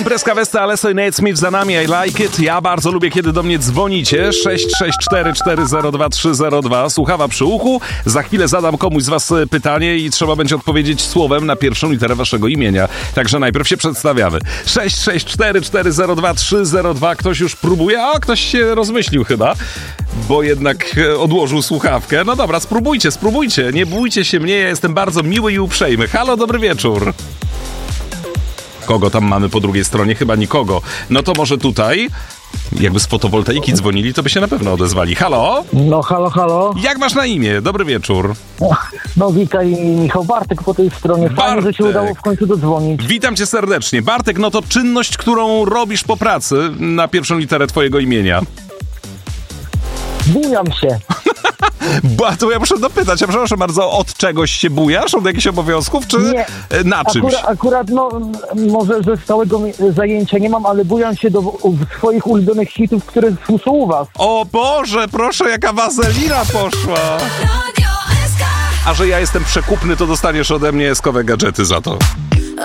Imprezka Westa, Alesso i Nate Smith za nami, I like it. Ja bardzo lubię, kiedy do mnie dzwonicie. 664402302. Słuchawa przy uchu. Za chwilę zadam komuś z was pytanie i trzeba będzie odpowiedzieć słowem na pierwszą literę waszego imienia. Także najpierw się przedstawiamy. 664402302. Ktoś już próbuje? A, ktoś się rozmyślił chyba, bo jednak odłożył słuchawkę. No dobra, spróbujcie. Nie bójcie się mnie, ja jestem bardzo miły i uprzejmy. Halo, dobry wieczór. Kogo tam mamy po drugiej stronie? Chyba nikogo. No to może tutaj, jakby z fotowoltaiki dzwonili, to by się na pewno odezwali. Halo? No halo. Jak masz na imię? Dobry wieczór. No witaj, Michał, Bartek po tej stronie. Fajnie, że się udało w końcu dodzwonić. Witam cię serdecznie. Bartek, no to czynność, którą robisz po pracy na pierwszą literę twojego imienia. Bujam się. To ja muszę dopytać, ja przepraszam bardzo, od czegoś się bujasz? Od jakichś obowiązków, czy nie, na czymś? Akurat, no, może ze stałego zajęcia nie mam, ale bujam się do swoich ulubionych hitów, które słyszę u was. O Boże, proszę, jaka wazelina poszła! A że ja jestem przekupny, to dostaniesz ode mnie eskowe gadżety za to.